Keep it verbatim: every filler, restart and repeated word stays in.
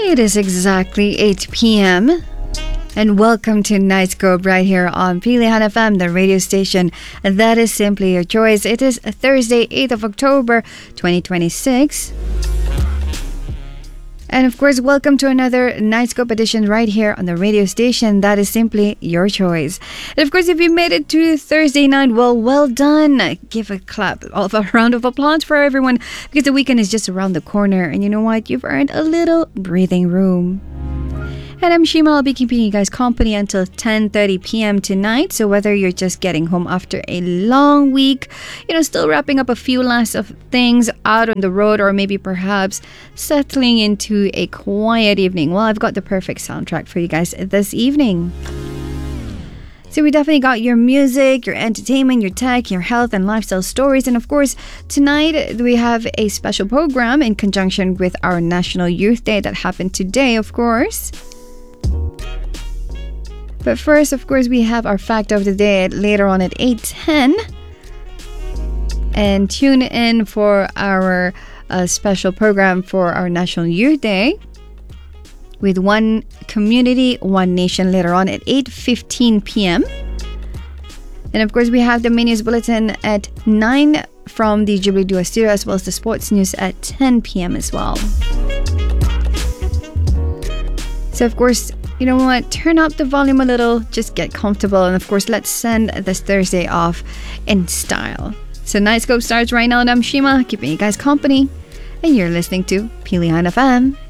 It is exactly eight p.m. and welcome to Nightscope right here on Pilihan F M, the radio station that is simply your choice. It is Thursday, eighth of October, twenty twenty-six. And of course, welcome to another Nightscope edition right here on the radio station that is simply your choice. And of course, if you made it to Thursday night, well, well done. Give a clap, a round of applause for everyone because the weekend is just around the corner. And you know what? You've earned a little breathing room. And I'm Shima. I'll be keeping you guys company until ten thirty p.m. tonight. So whether you're just getting home after a long week, you know, still wrapping up a few last of things out on the road, or maybe perhaps settling into a quiet evening, well, I've got the perfect soundtrack for you guys this evening. So we definitely got your music, your entertainment, your tech, your health and lifestyle stories. And of course, tonight we have a special program in conjunction with our National Youth Day that happened today, of course. But first, of course, we have our fact of the day later on at eight ten. And tune in for our uh, special program for our National Youth Day with One Community, One Nation later on at eight fifteen p.m. And of course, we have the main news bulletin at nine from the Ghibli Dua studio, as well as the sports news at ten p.m. as well. So, of course, you know what? Turn up the volume a little, just get comfortable, and of course, let's send this Thursday off in style. So, Nightscope starts right now, and I'm Shima, keeping you guys company, and you're listening to Pilihan F M.